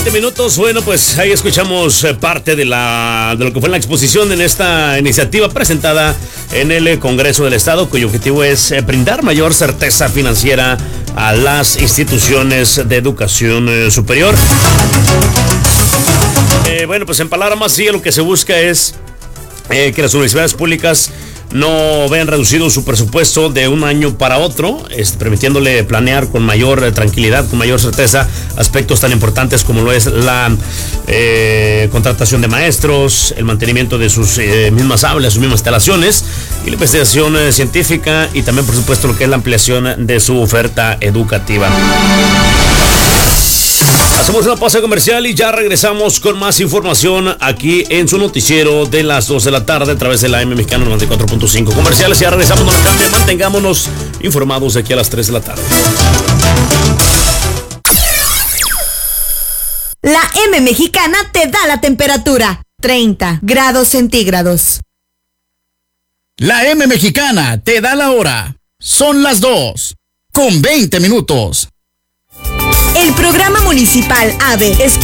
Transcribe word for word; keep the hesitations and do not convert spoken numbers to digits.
veinte minutos. Bueno, pues ahí escuchamos parte de la de lo que fue la exposición en esta iniciativa presentada en el Congreso del Estado, cuyo objetivo es brindar mayor certeza financiera a las instituciones de educación superior. Eh, bueno, pues en palabras más sí, lo que se busca es eh, que las universidades públicas no vean reducido su presupuesto de un año para otro, es, permitiéndole planear con mayor eh, tranquilidad, con mayor certeza, aspectos tan importantes como lo es la eh, contratación de maestros, el mantenimiento de sus eh, mismas aulas, sus mismas instalaciones, y la investigación eh, científica, y también, por supuesto, lo que es la ampliación de su oferta educativa. Hacemos una pausa comercial y ya regresamos con más información aquí en su noticiero de las dos de la tarde a través de la M Mexicana noventa y cuatro punto cinco. Comerciales, ya regresamos, no cambien, mantengámonos informados de aquí a las tres de la tarde. La M Mexicana te da la temperatura, treinta grados centígrados. La M Mexicana te da la hora. Son las dos con veinte minutos. El programa municipal AVE Escuela